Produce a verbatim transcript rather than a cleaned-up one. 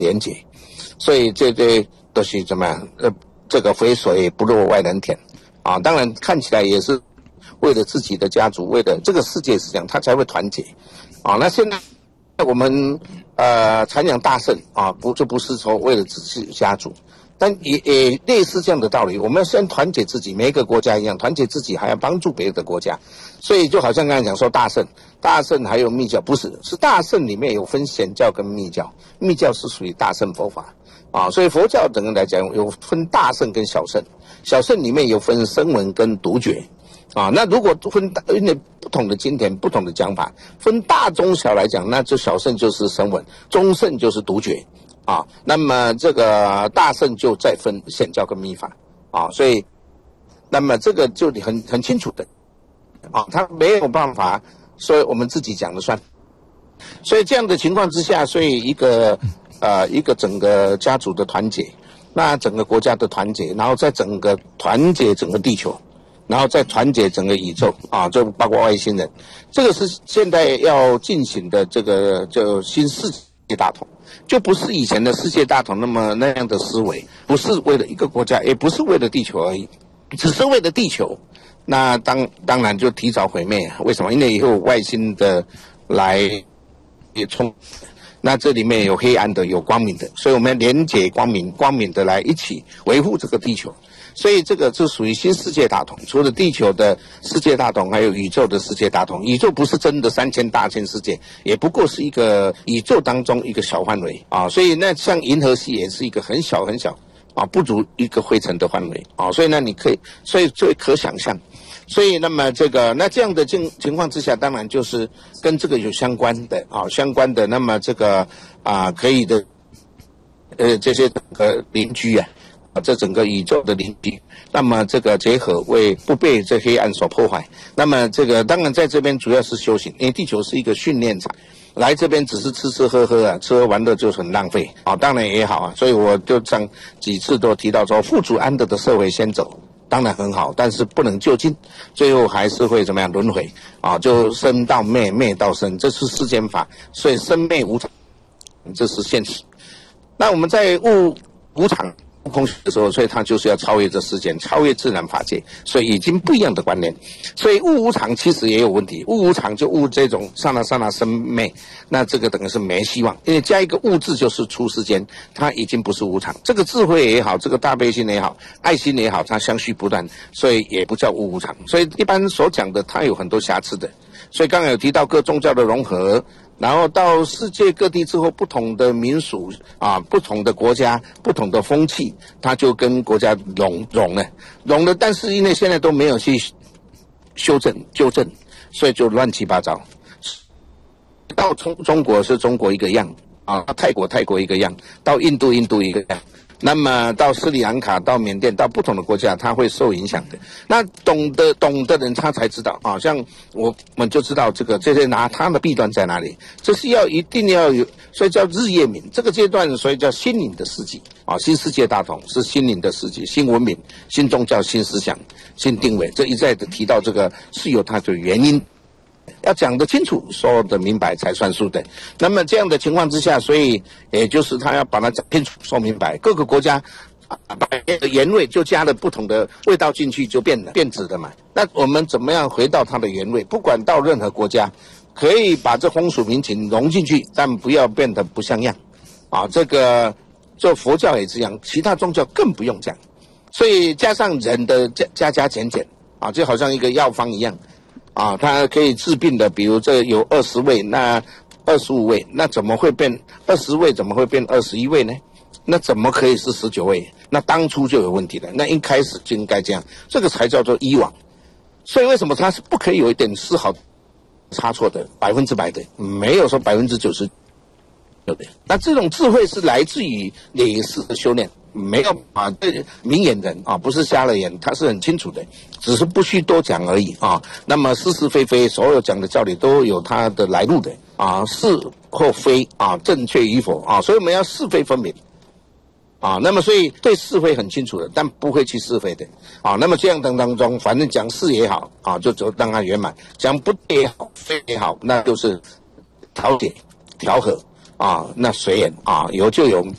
连结，所以这对都是怎么样？呃，这个肥水不落外人田啊。当然看起来也是为了自己的家族，为了这个世界是这样，他才会团结啊。那现在我们呃禅养大圣啊，不就不是说为了自己家族。但也也类似这样的道理，我们要先团结自己，每一个国家一样，团结自己还要帮助别的国家。所以就好像刚才讲说大乘，大乘还有密教，不是，是大乘里面有分显教跟密教，密教是属于大乘佛法啊。所以佛教整个来讲有分大乘跟小乘，小乘里面有分声闻跟独觉啊。那如果分因为不同的经典、不同的讲法，分大中小来讲，那就小乘就是声闻，中乘就是独觉。啊，那么这个大乘就再分显教跟密法啊，所以那么这个就很很清楚的啊，他没有办法说我们自己讲了算，所以这样的情况之下，所以一个呃一个整个家族的团结，那整个国家的团结，然后再整个团结整个地球，然后再团结整个宇宙啊，就包括外星人，这个是现在要进行的这个就新世界大同。就不是以前的世界大同那么那样的思维，不是为了一个国家，也不是为了地球而已，只是为了地球。那当当然就提早毁灭。为什么？因为以后外星的来也冲，那这里面有黑暗的，有光明的，所以我们要连结光明，光明的来一起维护这个地球。所以这个是属于新世界大同，除了地球的世界大同，还有宇宙的世界大同。宇宙不是真的三千大千世界，也不过是一个宇宙当中一个小范围啊。所以那像银河系也是一个很小很小啊，不足一个灰尘的范围啊。所以呢，你可以，所以最可想象。所以那么这个那这样的情情况之下，当然就是跟这个有相关的啊，相关的。那么这个啊，可以的，呃，这些呃邻居啊。啊，这整个宇宙的邻居，那么这个结合为不被这黑暗所破坏。那么这个当然在这边主要是修行，因为地球是一个训练场，来这边只是吃吃喝喝啊，吃喝玩乐就很浪费啊。当然也好啊，所以我就上几次都提到说，富足安乐的社会先走，当然很好，但是不能就近，最后还是会怎么样轮回啊？就生到灭，灭到生，这是世间法，所以生灭无常，这是现实。那我们在悟无常。空虚的时候，所以它就是要超越这世间，超越自然法界，所以已经不一样的观念。所以物无常其实也有问题，物无常就物这种刹那刹那生灭，那这个等于是没希望，因为加一个物字就是出世间，它已经不是无常。这个智慧也好，这个大悲心也好，爱心也好，它相续不断，所以也不叫物无常。所以一般所讲的，它有很多瑕疵的。所以刚刚有提到各宗教的融合。然后到世界各地之后，不同的民俗啊，不同的国家，不同的风气，它就跟国家融融了，融了。但是因为现在都没有去修正纠正，所以就乱七八糟。到中中国是中国一个样啊，到泰国泰国一个样，到印度印度一个样。那么到斯里兰卡、到缅甸、到不同的国家，它会受影响的。那懂得懂的人，他才知道啊。像我们就知道这个这些拿它的弊端在哪里。这是要一定要有，所以叫日夜明。这个阶段，所以叫心灵的世纪啊。新世界大同是心灵的世纪，新文明、新宗教、新思想、新定位。这一再的提到这个是有它的原因。要讲得清楚，说得明白才算数的。那么这样的情况之下，所以也就是他要把它讲清楚、说明白。各个国家啊，把原味就加了不同的味道进去，就变了变质了嘛。那我们怎么样回到它的原味？不管到任何国家，可以把这风俗民情融进去，但不要变得不像样啊。这个做佛教也这样，其他宗教更不用讲。所以加上人的加加加减减啊，就好像一个药方一样。啊，它可以治病的，比如这有二十味，那二十五味，那怎么会变二十味？怎么会变二十一味呢？那怎么可以是十九味？那当初就有问题了。那一开始就应该这样，这个才叫做以往。所以为什么它是不可以有一点丝毫差错的，百分之百的，没有说百分之九十，对不对？那这种智慧是来自于累世的修炼。没有啊，这明眼人啊，不是瞎了眼，他是很清楚的，只是不需多讲而已啊。那么是是非非，所有讲的道理都有它的来路的啊，是或非啊，正确与否啊，所以我们要是非分明啊。那么所以对是非很清楚的，但不会去是非的啊。那么这样当当中，反正讲是也好啊，就就让它圆满；讲不对也好，非也好，那就是调解、调和。 啊，那随缘啊，有就有，